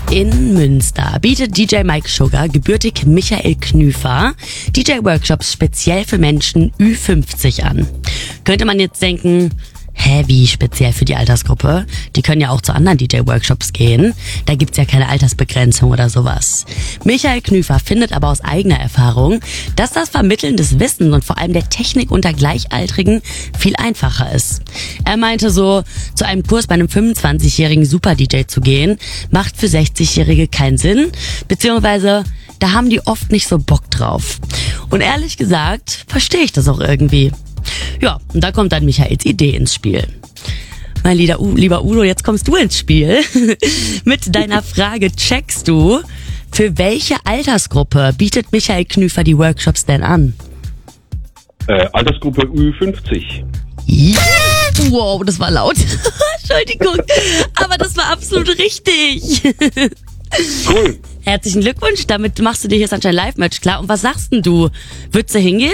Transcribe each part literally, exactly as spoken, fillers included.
In Münster bietet D J Mike Sugar, gebürtig Michael Knüfer, D J-Workshops speziell für Menschen Ü fünfzig an. Könnte man jetzt denken, hä, wie speziell für die Altersgruppe? Die können ja auch zu anderen D J-Workshops gehen. Da gibt's ja keine Altersbegrenzung oder sowas. Michael Knüfer findet aber aus eigener Erfahrung, dass das Vermitteln des Wissens und vor allem der Technik unter Gleichaltrigen viel einfacher ist. Er meinte so, zu einem Kurs bei einem fünfundzwanzigjährigen Super-D J zu gehen, macht für sechzigjährige keinen Sinn, beziehungsweise da haben die oft nicht so Bock drauf. Und ehrlich gesagt, verstehe ich das auch irgendwie. Ja, und da kommt dann Michaels Idee ins Spiel. Mein lieber, lieber Udo, jetzt kommst du ins Spiel. Mit deiner Frage checkst du, für welche Altersgruppe bietet Michael Knüfer die Workshops denn an? Äh, Altersgruppe Ü fünfzig. Yeah. Wow, das war laut. Entschuldigung, aber das war absolut richtig. Cool. Herzlichen Glückwunsch, damit machst du dir jetzt anscheinend Live-Match klar. Und was sagst denn du? Würdest du hingehen?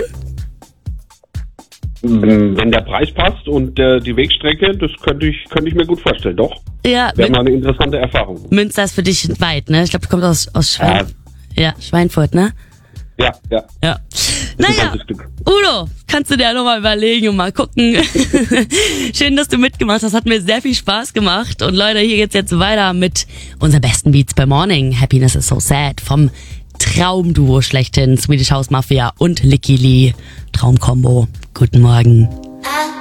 Wenn der Preis passt und äh, die Wegstrecke, das könnte ich, könnte ich mir gut vorstellen, doch. Ja. Wäre mal eine interessante Erfahrung. Münster ist für dich weit, ne? Ich glaube, du kommst aus, aus Schwein ja. Ja, Schweinfurt, ne? Ja, ja. Ja. Naja, Udo, kannst du dir ja nochmal überlegen und mal gucken. Schön, dass du mitgemacht hast. Hat mir sehr viel Spaß gemacht. Und Leute, hier geht's jetzt weiter mit unseren besten Beats bei Morning. Happiness is so sad vom Traumduo schlechthin, Swedish House Mafia und Licky Lee. Traumkombo. Guten Morgen.